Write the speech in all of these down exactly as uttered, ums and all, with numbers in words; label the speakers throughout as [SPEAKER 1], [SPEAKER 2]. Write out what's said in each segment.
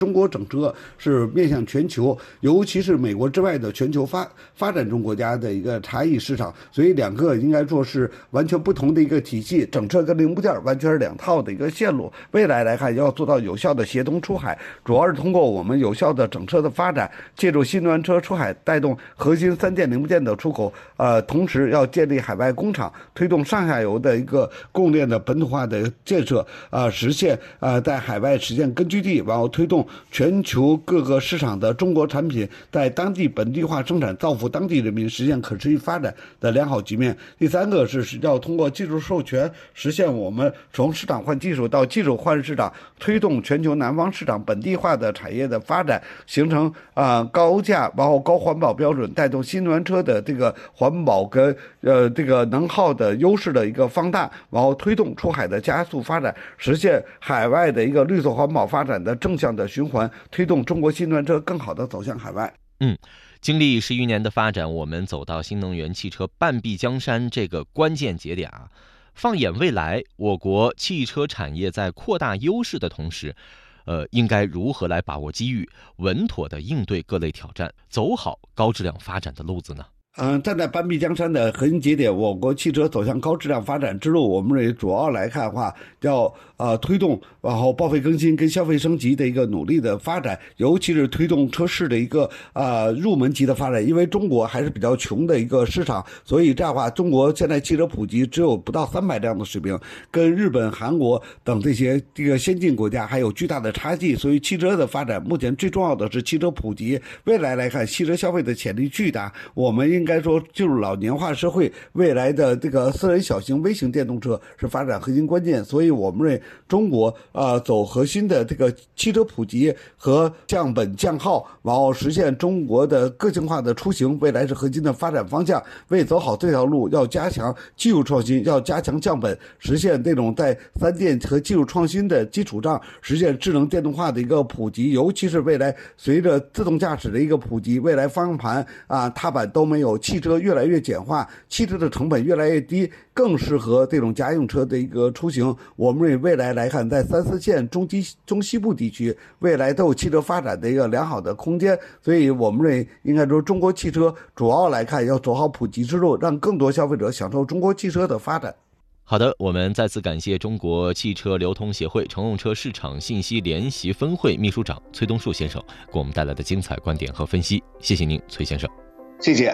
[SPEAKER 1] 中国整车是面向全球，尤其是美国之外的全球发发展中国家的一个差异市场，所以两个应该说是完全不同的一个体系，整车跟零部件完全是两套的一个线路。未来来看，要做到有效的协同出海，主要是通过我们有效的整车的发展，借助新能源车出海，带动核心三件零部件的出口。呃，同时要建立海外工厂，推动上下游的一个供应链的本土化的建设，呃，实现呃在海外实现根据地，然后推动全球各个市场的中国产品在当地本地化生产，造福当地人民，实现可持续发展的良好局面。第三个是要通过技术授权，实现我们从市场换技术到技术换市场，推动全球南方市场本地化的产业的发展，形成啊、呃、高价然后高环保标准，带动新能源车的这个环保跟呃这个能耗的优势的一个放大，然后推动出海的加速发展，实现海外的一个绿色环保发展的正向的循环，推动中国新能源车更好的走向海外。
[SPEAKER 2] 嗯，经历十余年的发展，我们走到新能源汽车半壁江山这个关键节点啊。放眼未来，我国汽车产业在扩大优势的同时，呃，应该如何来把握机遇，稳妥的应对各类挑战，走好高质量发展的路子呢？
[SPEAKER 1] 嗯，站在半壁江山的核心节点，我国汽车走向高质量发展之路，我们认为主要来看的话，要呃推动然后报废更新跟消费升级的一个努力的发展，尤其是推动车市的一个呃入门级的发展。因为中国还是比较穷的一个市场，所以这样的话，中国现在汽车普及只有不到三百辆的水平，跟日本、韩国等这些这个先进国家还有巨大的差距。所以汽车的发展，目前最重要的是汽车普及。未来来看，汽车消费的潜力巨大，我们应该说进入老年化社会，未来的这个私人小型微型电动车是发展核心关键。所以我们认为中国呃走核心的这个汽车普及和降本降耗，然后实现中国的个性化的出行，未来是核心的发展方向。为走好这条路，要加强技术创新，要加强降本，实现这种在三电和技术创新的基础上，实现智能电动化的一个普及。尤其是未来随着自动驾驶的一个普及，未来方向盘啊、踏板都没有，汽车越来越简化，汽车的成本越来越低，更适合这种家用车的一个出行。我们认为未来来看，在三四线、中西中西部地区，未来都有汽车发展的一个良好的空间。所以我们认为，应该说中国汽车主要来看要走好普及之路，让更多消费者享受中国汽车的发展。
[SPEAKER 2] 好的，我们再次感谢中国汽车流通协会乘用车市场信息联席分会秘书长崔东树先生给我们带来的精彩观点和分析。谢谢您，崔先生。
[SPEAKER 1] 谢谢。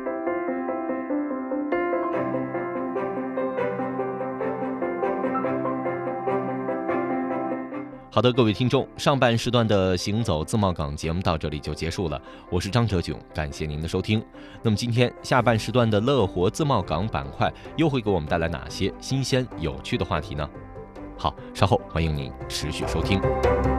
[SPEAKER 2] 好的，各位听众，上半时段的行走自贸港节目到这里就结束了，我是张哲炯，感谢您的收听。那么今天下半时段的乐活自贸港板块又会给我们带来哪些新鲜有趣的话题呢？好，稍后欢迎您持续收听。